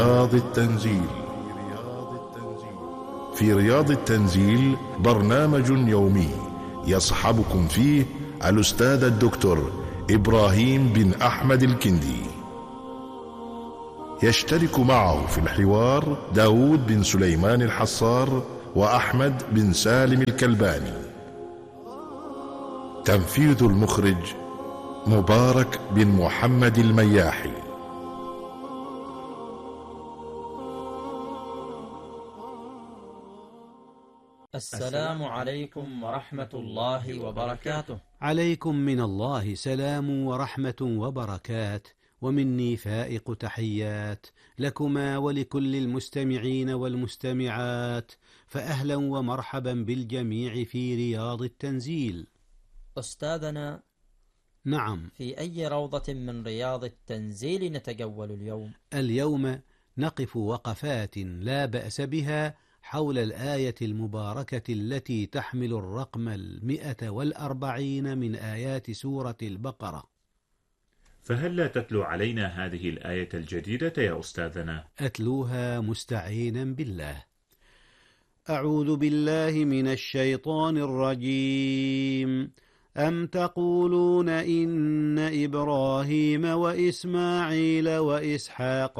رياض التنزيل. في رياض التنزيل برنامج يومي يصحبكم فيه الأستاذ الدكتور إبراهيم بن أحمد الكندي. يشترك معه في الحوار داود بن سليمان الحصار وأحمد بن سالم الكلباني. تنفيذ المخرج مبارك بن محمد المياحي. السلام عليكم ورحمة الله وبركاته. عليكم من الله سلام ورحمة وبركات، ومني فائق تحيات لكما ولكل المستمعين والمستمعات، فأهلا ومرحبا بالجميع في رياض التنزيل. أستاذنا، نعم، في أي روضة من رياض التنزيل نتجول اليوم؟ اليوم نقف وقفات لا بأس بها حول الآية المباركة التي تحمل الرقم 140 من آيات سورة البقرة. فهل لا تتلو علينا هذه الآية الجديدة يا أستاذنا؟ أتلوها مستعينا بالله. أعوذ بالله من الشيطان الرجيم. أم تقولون إن إبراهيم وإسماعيل وإسحاق